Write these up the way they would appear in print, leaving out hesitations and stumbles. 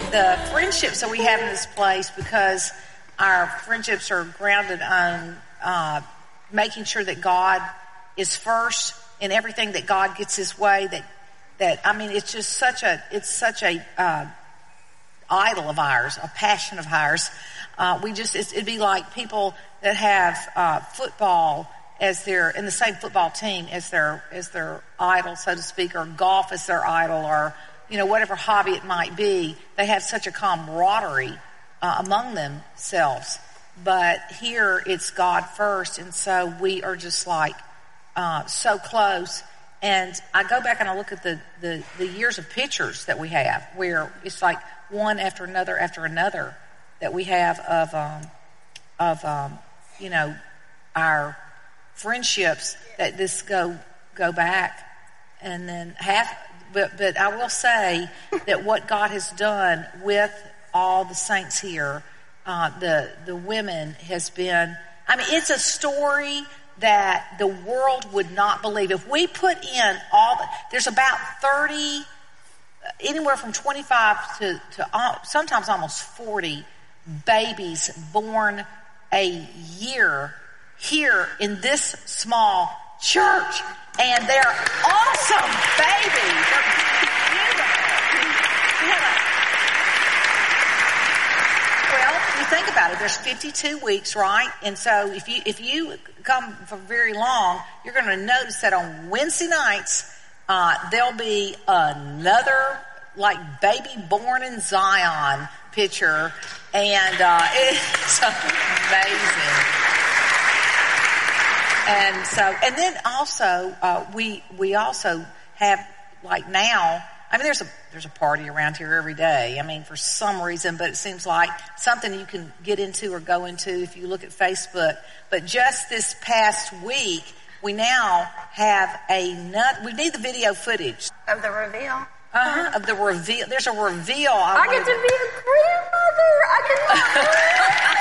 the friendships that we have in this place, because our friendships are grounded on making sure that God is first in everything, that God gets his way, that I mean, it's just such a idol of ours, a passion of ours. It'd be like people that have football as their, in the same football team as their idol, so to speak, or golf as their idol, or, whatever hobby it might be. They have such a camaraderie among themselves. But here it's God first, and so we are just like so close. And I go back and I look at the years of pictures that we have, where it's like one after another that we have of our friendships that this go back, and then but I will say that what God has done with all the saints here, the women, has been, I mean, it's a story that the world would not believe. If we put in there's about 30, anywhere from 25 to sometimes almost 40 babies born a year here in this small church. And they're awesome babies. They're beautiful. Well, you think about it, there's 52 weeks, right? And so if you come for very long, you're going to notice that on Wednesday nights, there'll be another like baby born in Zion picture, and it's amazing. And then also we also have, like, now, I mean, there's a party around here every day. I mean, for some reason, but it seems like something you can get into or go into if you look at Facebook. But just this past week, we now have we need the video footage of the reveal. Of the reveal. There's a reveal. I get to be a grandmother. I can.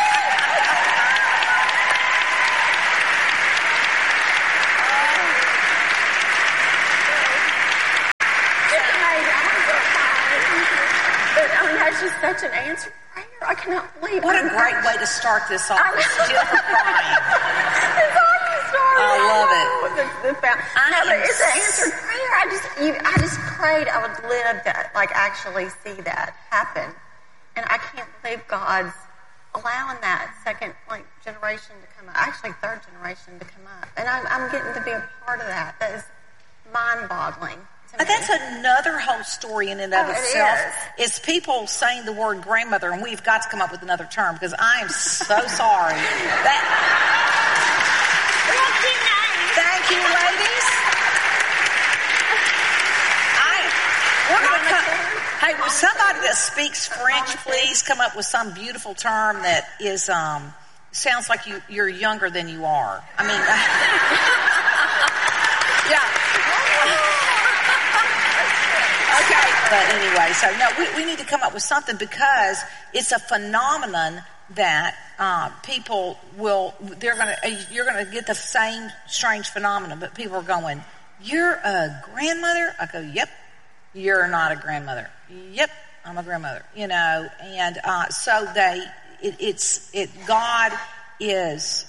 That's just such an answered prayer. I cannot believe it. What a great way to start this off. Jennifer crying. It's how you started. I love it. It's an answered prayer. I just prayed I would live that, like actually see that happen. And I can't believe God's allowing that second generation to come up, actually third generation to come up. And I'm getting to be a part of that. That is mind-boggling. That's another whole story in and of itself. Is people saying the word grandmother, and we've got to come up with another term, because I am so sorry. Thank you, ladies. Hey, will somebody that speaks French please come up with some beautiful term that is sounds like you're younger than you are? I mean, yeah. Okay, but anyway, so no, we need to come up with something, because it's a phenomenon that people you're going to get the same strange phenomenon, but people are going, "You're a grandmother?" I go, "Yep." "You're not a grandmother." "Yep, I'm a grandmother." And so God is,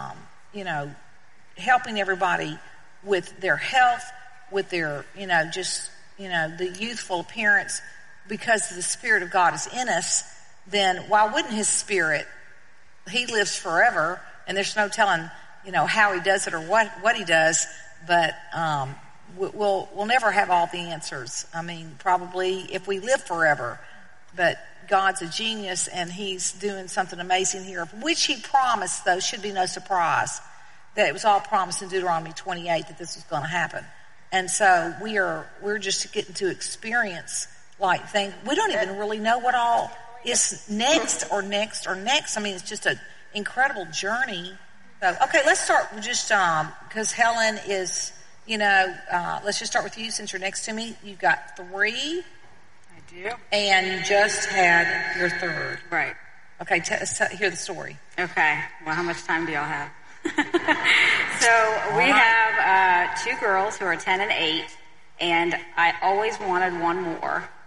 helping everybody with their health, with their, the youthful appearance, because the Spirit of God is in us. Then why wouldn't His Spirit? He lives forever, and there's no telling, how He does it or what He does. But we'll never have all the answers. I mean, probably if we live forever. But God's a genius, and He's doing something amazing here, which He promised, though, should be no surprise, that it was all promised in Deuteronomy 28 that this was going to happen. And so we're just getting to experience things. We don't even really know what all is next. I mean, it's just an incredible journey. So, okay, let's start with just, because Helen is, let's just start with you since you're next to me. You've got 3. I do. And you just had your 3rd. Right. Okay, hear the story. Okay. Well, how much time do y'all have? So we have 2 girls who are 10 and 8, and I always wanted one more.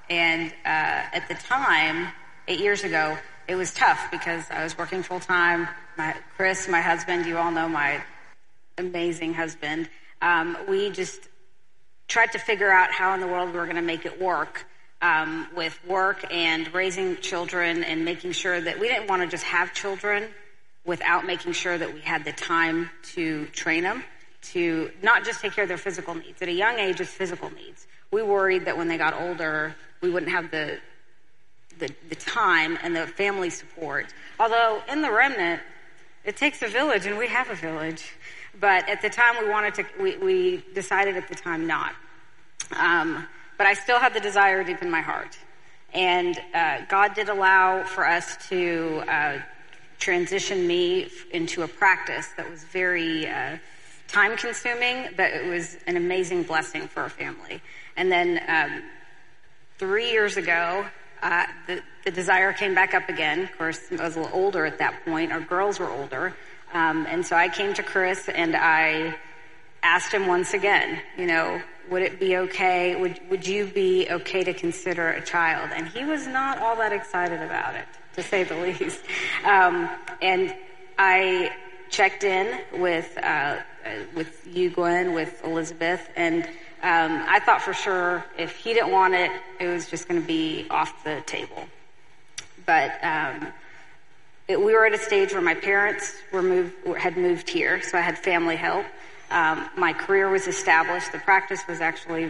And at the time, 8 years ago, it was tough because I was working full time. Chris, my husband, you all know my amazing husband. We just tried to figure out how in the world we were going to make it work with work and raising children and making sure that we didn't want to just have children without making sure that we had the time to train them to not just take care of their physical needs. At a young age, it's physical needs. We worried that when they got older, we wouldn't have the time and the family support. Although in the remnant, it takes a village, and we have a village. But at the time, we decided at the time not. But I still had the desire deep in my heart. And God did allow for us to transition me into a practice that was very time-consuming, but it was an amazing blessing for our family. And then 3 years ago, the desire came back up again. Of course, I was a little older at that point. Our girls were older. And so I came to Chris and I asked him once again, would it be okay? Would you be okay to consider a child? And he was not all that excited about it, to say the least. And I checked in with you, Gwen, with Elizabeth, and I thought for sure if he didn't want it, it was just going to be off the table. But we were at a stage where my parents had moved here, so I had family help. My career was established. The practice was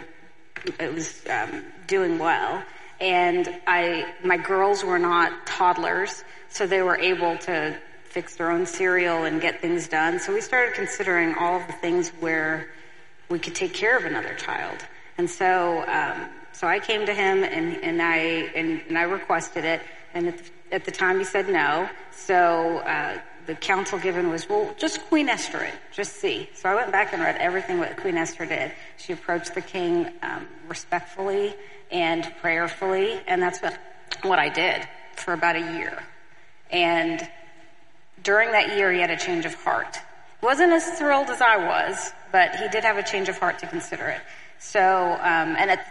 doing well. And my girls were not toddlers, so they were able to fix their own cereal and get things done. So we started considering all of the things where we could take care of another child. And so I came to him and I requested it. And at the time he said no. So the counsel given was, well, just Queen Esther it, just see. So I went back and read everything what Queen Esther did. She approached the king respectfully and prayerfully, and that's what I did for about a year. And during that year, he had a change of heart. Wasn't as thrilled as I was, but he did have a change of heart to consider it. So, and at